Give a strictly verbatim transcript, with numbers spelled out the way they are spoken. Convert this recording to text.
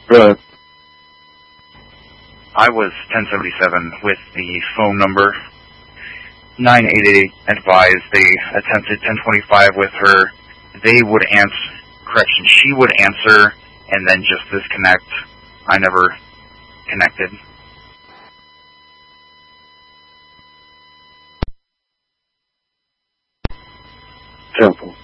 Right. I was ten seventy-seven with the phone number. nine eighty-eight advised they attempted ten twenty-five with her. They would answer, correction, she would answer and then just disconnect. I never connected. Temple.